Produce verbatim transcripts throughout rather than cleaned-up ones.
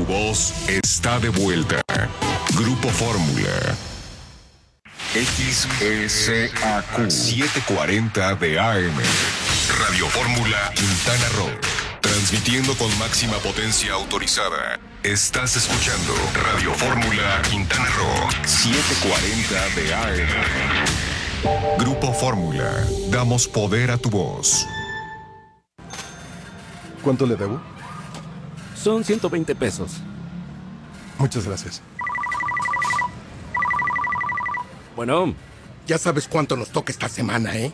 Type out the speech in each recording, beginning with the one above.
voz está de vuelta. Grupo Fórmula. X S A Q setecientos cuarenta de A M. Radio Fórmula Quintana Roo. Transmitiendo con máxima potencia autorizada. Estás escuchando Radio Fórmula Quintana Roo setecientos cuarenta de A M. Grupo Fórmula. Damos poder a tu voz. ¿Cuánto le debo? Son ciento veinte pesos. Muchas gracias. Bueno. Ya sabes cuánto nos toca esta semana, ¿eh?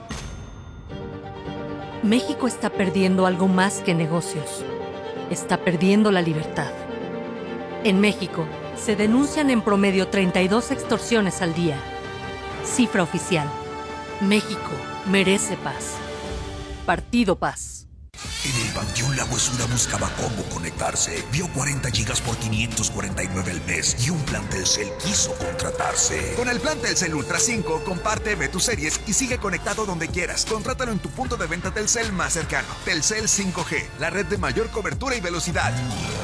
México está perdiendo algo más que negocios. Está perdiendo la libertad. En México, se denuncian en promedio treinta y dos extorsiones al día. Cifra oficial. México merece paz. Partido Paz. En el Panteón La Huesura buscaba cómo conectarse. Vio cuarenta gigas por quinientos cuarenta y nueve al mes y un plan Telcel quiso contratarse. Con el plan Telcel Ultra cinco, comparte, ve tus series y sigue conectado donde quieras. Contrátalo en tu punto de venta Telcel más cercano. Telcel cinco G, la red de mayor cobertura y velocidad.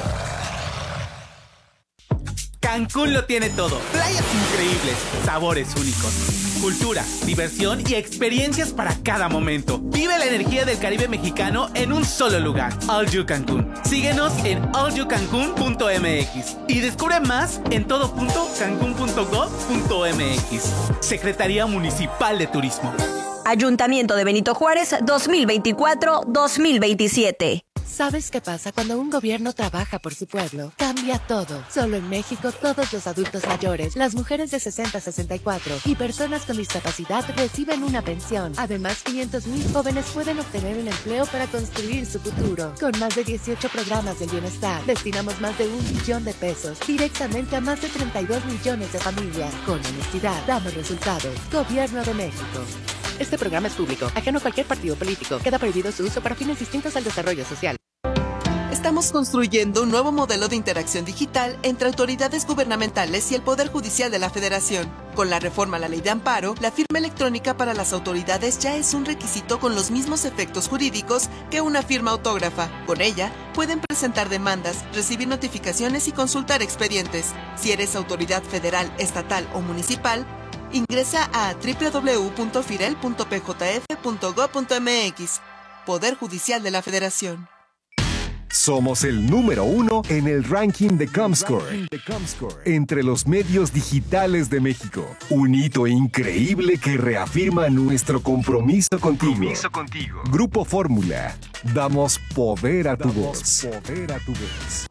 Cancún lo tiene todo. Playas increíbles, sabores únicos, cultura, diversión y experiencias para cada momento. Vive la energía del Caribe mexicano en un solo lugar. All You Cancún. Síguenos en all you cancún punto m x y descubre más en todo punto cancún punto gov punto m x. Secretaría Municipal de Turismo. Ayuntamiento de Benito Juárez dos mil veinticuatro dos mil veintisiete. ¿Sabes qué pasa cuando un gobierno trabaja por su pueblo? Cambia todo. Solo en México, todos los adultos mayores, las mujeres de sesenta a sesenta y cuatro y personas con discapacidad reciben una pensión. Además, quinientos mil jóvenes pueden obtener un empleo para construir su futuro. Con más de dieciocho programas del bienestar, destinamos más de un millón de pesos directamente a más de treinta y dos millones de familias. Con honestidad, damos resultados. Gobierno de México. Este programa es público, ajeno a cualquier partido político. Queda prohibido su uso para fines distintos al desarrollo social. Estamos construyendo un nuevo modelo de interacción digital entre autoridades gubernamentales y el Poder Judicial de la Federación. Con la reforma a la Ley de Amparo, la firma electrónica para las autoridades ya es un requisito con los mismos efectos jurídicos que una firma autógrafa. Con ella, pueden presentar demandas, recibir notificaciones y consultar expedientes. Si eres autoridad federal, estatal o municipal, ingresa a doble u doble u doble u punto firel punto p j f punto gob punto m x. Poder Judicial de la Federación. Somos el número uno en el ranking de Comscore, entre los medios digitales de México. Un hito increíble que reafirma nuestro compromiso contigo. Compromiso contigo. Grupo Fórmula. Damos poder a tu voz. Poder a tu voz.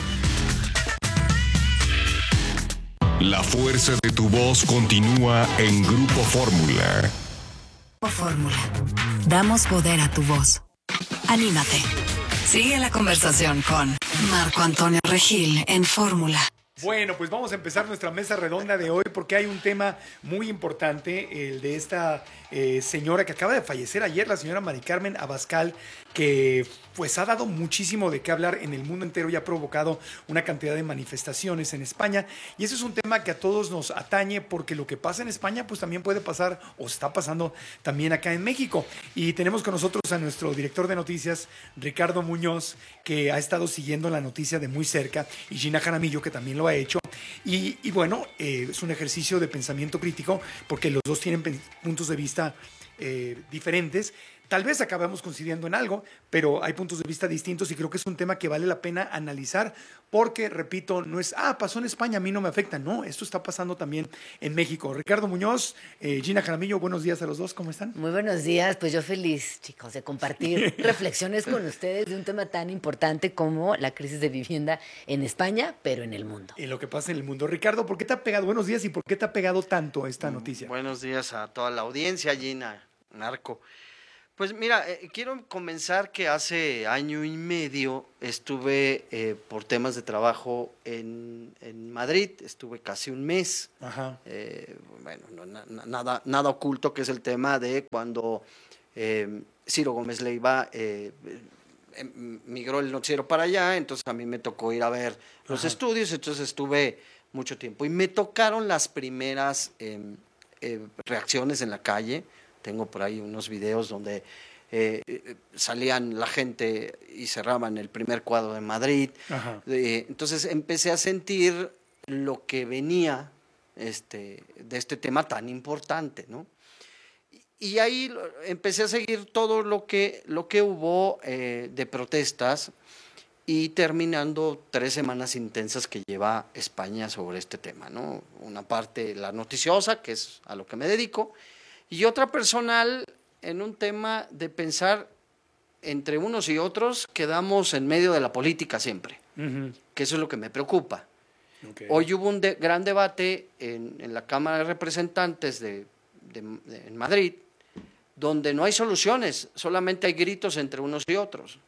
La fuerza de tu voz continúa en Grupo Fórmula. Grupo Fórmula. Damos poder a tu voz. Anímate. Sigue la conversación con Marco Antonio Regil en Fórmula. Bueno, pues vamos a empezar nuestra mesa redonda de hoy porque hay un tema muy importante, el de esta eh, señora que acaba de fallecer ayer, la señora Mari Carmen Abascal, que pues ha dado muchísimo de qué hablar en el mundo entero y ha provocado una cantidad de manifestaciones en España. Y ese es un tema que a todos nos atañe porque lo que pasa en España pues también puede pasar o está pasando también acá en México. Y tenemos con nosotros a nuestro director de noticias, Ricardo Muñoz, que ha estado siguiendo la noticia de muy cerca, y Gina Jaramillo, que también lo ha hecho. Y, y bueno, eh, es un ejercicio de pensamiento crítico porque los dos tienen puntos de vista eh, diferentes. Tal vez acabamos coincidiendo en algo, pero hay puntos de vista distintos y creo que es un tema que vale la pena analizar porque, repito, no es, ah, pasó en España, a mí no me afecta. No, esto está pasando también en México. Ricardo Muñoz, eh, Gina Jaramillo, buenos días a los dos, ¿cómo están? Muy buenos días, pues yo feliz, chicos, de compartir reflexiones con ustedes de un tema tan importante como la crisis de vivienda en España, pero en el mundo. En lo que pasa en el mundo. Ricardo, ¿por qué te ha pegado, buenos días, y por qué te ha pegado tanto esta noticia? Buenos días a toda la audiencia, Gina, Narco. Pues mira, eh, quiero comenzar que hace año y medio estuve eh, por temas de trabajo en, en Madrid, estuve casi un mes. Ajá. Eh, bueno, no, na, nada, nada oculto, que es el tema de cuando eh, Ciro Gómez Leiva eh, eh, migró el noticiero para allá, entonces a mí me tocó ir a ver los Ajá. estudios, entonces estuve mucho tiempo. Y me tocaron las primeras eh, eh, reacciones en la calle. Tengo por ahí unos videos donde eh, eh, salían la gente y cerraban el primer cuadro de Madrid. Ajá. Eh, entonces empecé a sentir lo que venía este, de este tema tan importante, ¿no? Y, y ahí empecé a seguir todo lo que, lo que hubo eh, de protestas y terminando tres semanas intensas que lleva España sobre este tema, ¿no? Una parte la noticiosa, que es a lo que me dedico, y otra personal en un tema de pensar entre unos y otros, quedamos en medio de la política siempre, uh-huh. que eso es lo que me preocupa. Okay. Hoy hubo un de, gran debate en, en la Cámara de Representantes de, de, de, en Madrid, donde no hay soluciones, solamente hay gritos entre unos y otros.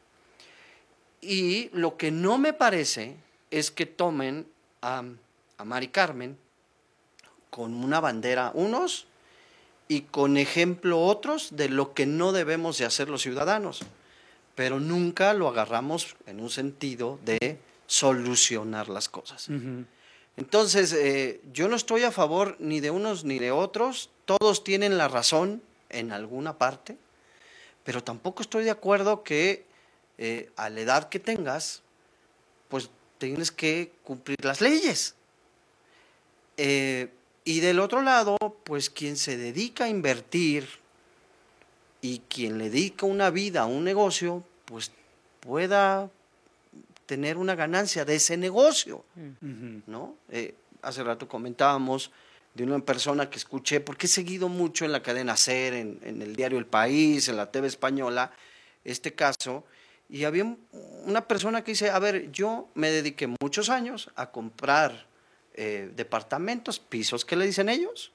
Y lo que no me parece es que tomen a, a Mari Carmen con una bandera unos y con ejemplo otros de lo que no debemos de hacer los ciudadanos, pero nunca lo agarramos en un sentido de solucionar las cosas. Uh-huh. Entonces, eh, yo no estoy a favor ni de unos ni de otros, todos tienen la razón en alguna parte, pero tampoco estoy de acuerdo que eh, a la edad que tengas, pues tienes que cumplir las leyes. Eh, y del otro lado, pues quien se dedica a invertir y quien le dedica una vida a un negocio, pues pueda tener una ganancia de ese negocio, uh-huh. ¿no? Eh, hace rato comentábamos de una persona que escuché, porque he seguido mucho en la cadena SER, en, en el diario El País, en la T V española, este caso, y había una persona que dice, a ver, yo me dediqué muchos años a comprar eh, departamentos, pisos, ¿qué le dicen ellos?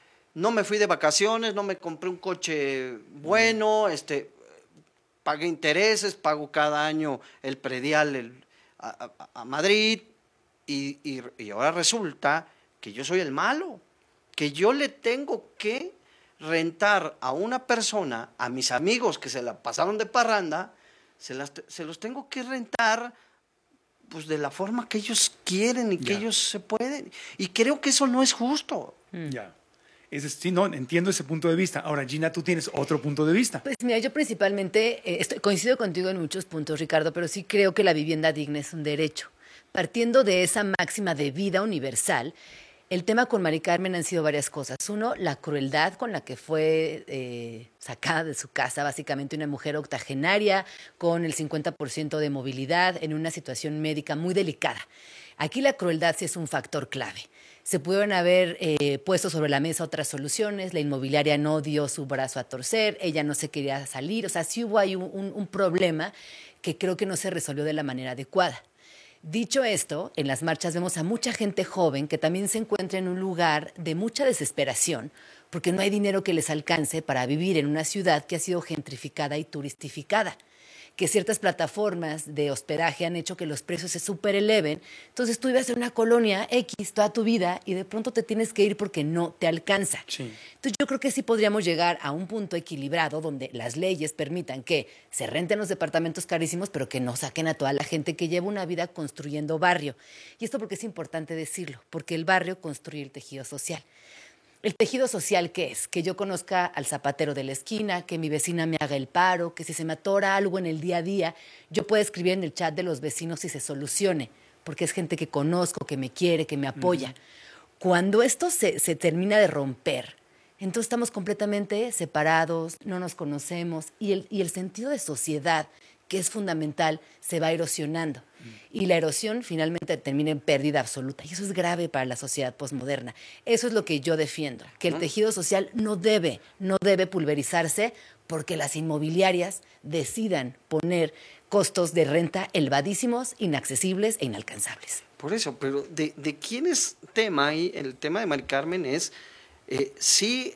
No me fui de vacaciones, no me compré un coche bueno, este, pagué intereses, pago cada año el predial el, a, a, a Madrid, y, y, y ahora resulta que yo soy el malo, que yo le tengo que rentar a una persona, a mis amigos que se la pasaron de parranda, se, las, se los tengo que rentar pues de la forma que ellos quieren y que ya. ellos se pueden. Y creo que eso no es justo. Mm. Ya. Es, sí, no, entiendo ese punto de vista. Ahora, Gina, tú tienes otro punto de vista. Pues mira, yo principalmente eh, estoy, coincido contigo en muchos puntos, Ricardo, pero sí creo que la vivienda digna es un derecho. Partiendo de esa máxima de vida universal, el tema con Mari Carmen han sido varias cosas. Uno, la crueldad con la que fue eh, sacada de su casa, básicamente una mujer octogenaria con el cincuenta por ciento de movilidad en una situación médica muy delicada. Aquí la crueldad sí es un factor clave. Se pudieron haber eh, puesto sobre la mesa otras soluciones, la inmobiliaria no dio su brazo a torcer, ella no se quería salir, o sea, sí hubo ahí un, un, un problema que creo que no se resolvió de la manera adecuada. Dicho esto, en las marchas vemos a mucha gente joven que también se encuentra en un lugar de mucha desesperación porque no hay dinero que les alcance para vivir en una ciudad que ha sido gentrificada y turistificada, que ciertas plataformas de hospedaje han hecho que los precios se supereleven. Entonces tú ibas a una colonia X toda tu vida y de pronto te tienes que ir porque no te alcanza. Sí. Entonces yo creo que sí podríamos llegar a un punto equilibrado donde las leyes permitan que se renten los departamentos carísimos, pero que no saquen a toda la gente que lleva una vida construyendo barrio. Y esto porque es importante decirlo, porque el barrio construye el tejido social. ¿El tejido social qué es? Que yo conozca al zapatero de la esquina, que mi vecina me haga el paro, que si se me atora algo en el día a día, yo pueda escribir en el chat de los vecinos y se solucione, porque es gente que conozco, que me quiere, que me apoya. Uh-huh. Cuando esto se, se termina de romper, entonces estamos completamente separados, no nos conocemos, y el, y el sentido de sociedad, que es fundamental, se va erosionando. Y la erosión finalmente termina en pérdida absoluta. Y eso es grave para la sociedad posmoderna. Eso es lo que yo defiendo, que el tejido social no debe, no debe pulverizarse porque las inmobiliarias decidan poner costos de renta elevadísimos, inaccesibles e inalcanzables. Por eso, pero de, de quién es tema ahí, el tema de Mari Carmen es, eh, sí...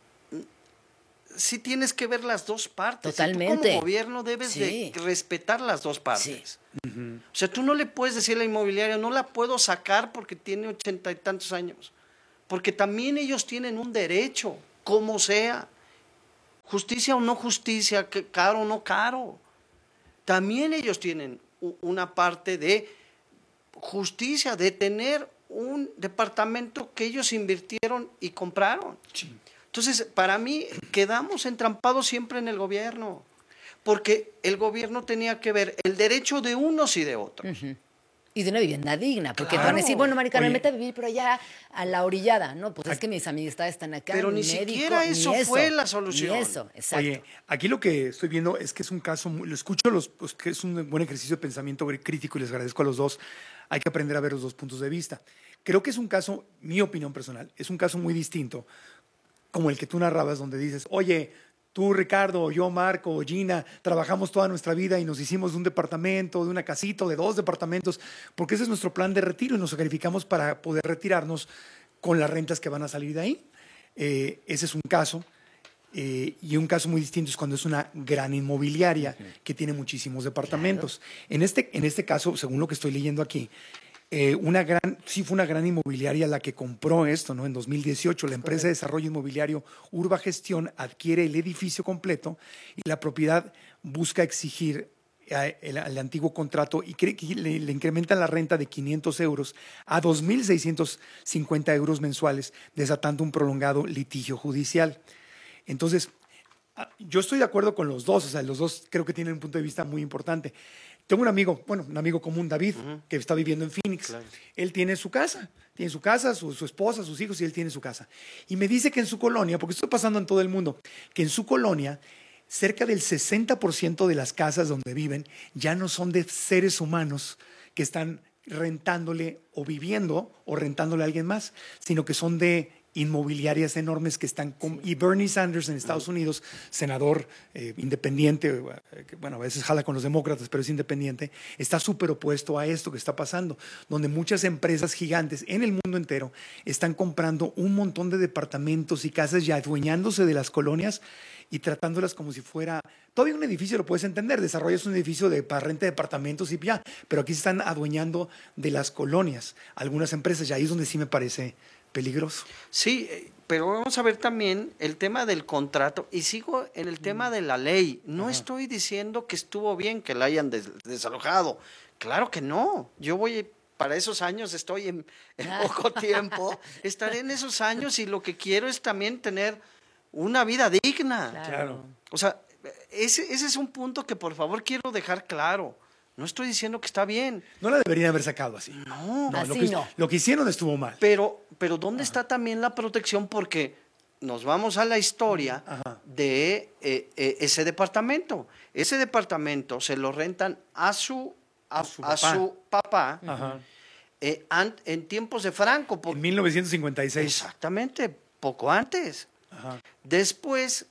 sí tienes que ver las dos partes. Totalmente. Y tú como gobierno debes sí. de respetar las dos partes. Sí. Uh-huh. O sea, tú no le puedes decir a la inmobiliaria, no la puedo sacar porque tiene ochenta y tantos años. Porque también ellos tienen un derecho, como sea. Justicia o no justicia, caro o no caro. También ellos tienen una parte de justicia, de tener un departamento que ellos invirtieron y compraron. Sí. Entonces, para mí, quedamos entrampados siempre en el gobierno. porque el gobierno tenía que ver el derecho de unos y de otros. Uh-huh. Y de una vivienda digna, porque Claro. van a decir, bueno, Mari Carmen, Oye. vete a vivir pero allá a la orillada. No, pues es que mis amistades están acá. Pero ni médico, siquiera ni eso fue la solución. Ni eso, exacto. Oye, aquí lo que estoy viendo es que es un caso, muy- lo escucho, los, pues, que es un buen ejercicio de pensamiento crítico y les agradezco a los dos. Hay que aprender a ver los dos puntos de vista. Creo que es un caso, mi opinión personal, es un caso muy distinto, como el que tú narrabas, donde dices, oye, tú, Ricardo, yo, Marco, Gina, trabajamos toda nuestra vida y nos hicimos de un departamento, de una casita, de dos departamentos, porque ese es nuestro plan de retiro y nos sacrificamos para poder retirarnos con las rentas que van a salir de ahí. Eh, ese es un caso. Eh, y un caso muy distinto es cuando es una gran inmobiliaria que tiene muchísimos departamentos. En este, en este caso, según lo que estoy leyendo aquí, eh, una gran, sí fue una gran inmobiliaria la que compró esto, ¿no? En dos mil dieciocho, la empresa de desarrollo inmobiliario Urba Gestión adquiere el edificio completo y la propiedad busca exigir eh, el, el antiguo contrato y cree que le, le incrementan la renta de quinientos euros a dos mil seiscientos cincuenta euros mensuales, desatando un prolongado litigio judicial. Entonces, yo estoy de acuerdo con los dos, o sea, los dos creo que tienen un punto de vista muy importante. Tengo un amigo, bueno, un amigo común, David, uh-huh. que está viviendo en Phoenix. Claro. Él tiene su casa, tiene su casa, su, su esposa, sus hijos, y él tiene su casa. Y me dice que en su colonia, porque esto está pasando en todo el mundo, que en su colonia cerca del sesenta por ciento de las casas donde viven ya no son de seres humanos que están rentándole o viviendo o rentándole a alguien más, sino que son de inmobiliarias enormes que están con, y Bernie Sanders en Estados Unidos, senador eh, independiente, eh, que, bueno, a veces jala con los demócratas, pero es independiente, está súper opuesto a esto que está pasando, donde muchas empresas gigantes en el mundo entero están comprando un montón de departamentos y casas y adueñándose de las colonias y tratándolas como si fuera, todavía un edificio lo puedes entender, desarrollas un edificio de, para renta de departamentos y ya, pero aquí se están adueñando de las colonias, algunas empresas, y ahí es donde sí me parece peligroso. Sí, pero vamos a ver también el tema del contrato, y sigo en el tema de la ley. No Ajá. estoy diciendo que estuvo bien que la hayan des desalojado, claro que no, yo voy, para esos años estoy en, en poco tiempo, estaré en esos años y lo que quiero es también tener una vida digna. Claro. O sea, ese, ese es un punto que por favor quiero dejar claro. No estoy diciendo que está bien. No la deberían haber sacado así. No, no, así lo que, no. Lo que hicieron estuvo mal. Pero, pero ¿dónde Ajá. está también la protección? Porque nos vamos a la historia Ajá. de eh, eh, ese departamento. Ese departamento se lo rentan a su, a, a su papá, a su papá Ajá. eh, an, en tiempos de Franco. Por, en mil novecientos cincuenta y seis. Exactamente, poco antes. Ajá. Después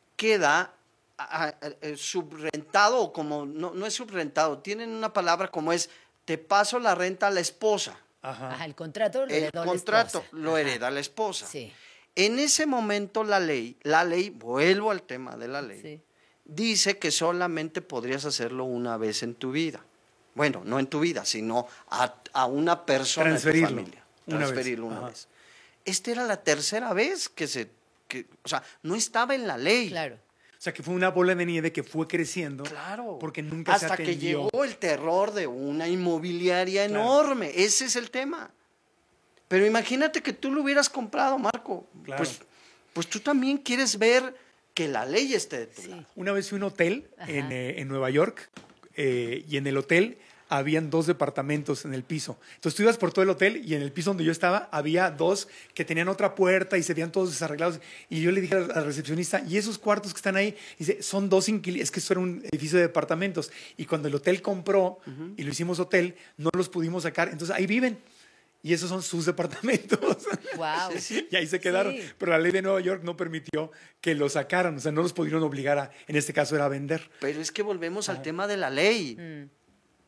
queda a, a, a, subrentado, o como no, no es subrentado, tienen una palabra como es, te paso la renta a la esposa. Ajá. Ajá, el contrato lo el heredó contrato la esposa. lo hereda la esposa. Sí. En ese momento la ley, la ley, vuelvo al tema de la ley, sí. dice que solamente podrías hacerlo una vez en tu vida. Bueno, no en tu vida, sino a, a una persona de tu familia. Transferirlo una, una vez. Esta era la tercera vez que se, que, o sea, no estaba en la ley. Claro. O sea, que fue una bola de nieve que fue creciendo. Claro. Porque nunca Hasta se atendió. que llegó el terror de una inmobiliaria claro. enorme. Ese es el tema. Pero imagínate que tú lo hubieras comprado, Marco. Claro. Pues, pues tú también quieres ver que la ley esté de tu lado. Una vez fui a un hotel en, eh, en Nueva York eh, y en el hotel habían dos departamentos en el piso. Entonces tú ibas por todo el hotel y en el piso donde yo estaba había dos que tenían otra puerta y se veían todos desarreglados. Y yo le dije al recepcionista, ¿y esos cuartos que están ahí? Y dice, son dos inquilinos, es que eso era un edificio de departamentos. Y cuando el hotel compró uh-huh. y lo hicimos hotel, no los pudimos sacar. Entonces ahí viven. Y esos son sus departamentos. Wow. Y ahí se quedaron. Sí. Pero la ley de Nueva York no permitió que los sacaran. O sea, no los pudieron obligar a, en este caso era a vender. Pero es que volvemos Ajá. al tema de la ley. Mm.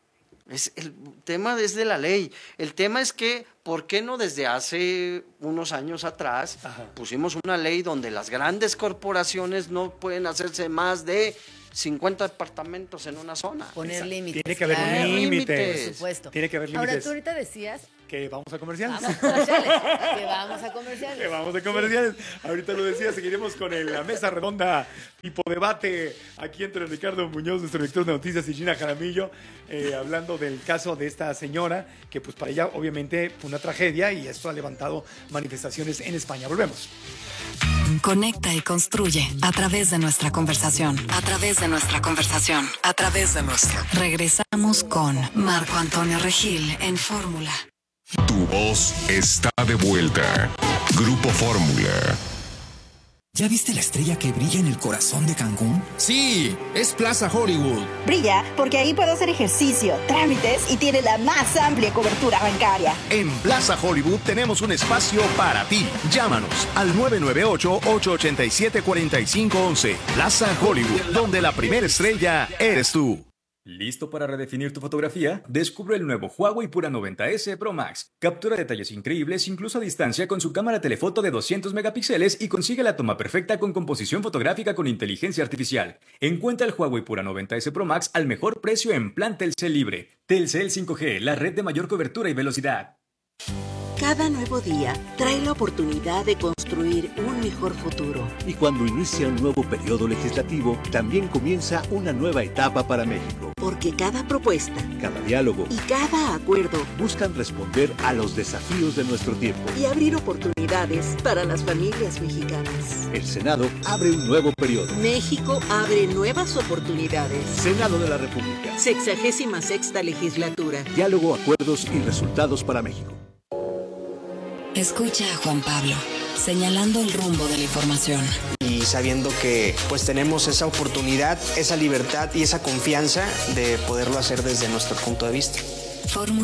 Es, el tema es de la ley. El tema es que, ¿por qué no desde hace unos años atrás Ajá. pusimos una ley donde las grandes corporaciones no pueden hacerse más de cincuenta departamentos en una zona? Poner límites. Tiene que haber claro. límites. Por supuesto. Tiene que haber límites. Ahora, tú ahorita decías que vamos a comerciales. Vamos a comerciales. que vamos a comerciales. Que vamos a comerciales. Sí. Ahorita lo decía, seguiremos con el, la mesa redonda tipo debate aquí entre Ricardo Muñoz, nuestro director de noticias, y Gina Jaramillo, eh, hablando del caso de esta señora, que pues para ella obviamente fue una tragedia y esto ha levantado manifestaciones en España. Volvemos. Conecta y construye a través de nuestra conversación. A través de nuestra conversación. A través de nuestra. Regresamos con Marco Antonio Regil en Fórmula. Tu voz está de vuelta. Grupo Fórmula. ¿Ya viste la estrella que brilla en el corazón de Cancún? Sí, es Plaza Hollywood. Brilla porque ahí puedo hacer ejercicio, trámites y tiene la más amplia cobertura bancaria. En Plaza Hollywood tenemos un espacio para ti. Llámanos al nueve nueve ocho, ocho ocho siete, cuatro cinco uno uno. Plaza Hollywood, donde la primera estrella eres tú. ¿Listo para redefinir tu fotografía? Descubre el nuevo Huawei Pura noventa ese Pro Max. Captura detalles increíbles incluso a distancia con su cámara telefoto de doscientos megapíxeles y consigue la toma perfecta con composición fotográfica con inteligencia artificial. Encuentra el Huawei Pura noventa ese Pro Max al mejor precio en plan Telcel Libre. Telcel cinco G, la red de mayor cobertura y velocidad. Cada nuevo día trae la oportunidad de construir un mejor futuro. Y cuando inicia un nuevo periodo legislativo, también comienza una nueva etapa para México. Porque cada propuesta, cada diálogo y cada acuerdo buscan responder a los desafíos de nuestro tiempo y abrir oportunidades para las familias mexicanas. El Senado abre un nuevo periodo. México abre nuevas oportunidades. Senado de la República. Sexagésima sexta legislatura. Diálogo, acuerdos y resultados para México. Escucha a Juan Pablo, señalando el rumbo de la información. Y sabiendo que pues tenemos esa oportunidad, esa libertad y esa confianza de poderlo hacer desde nuestro punto de vista. Fórmula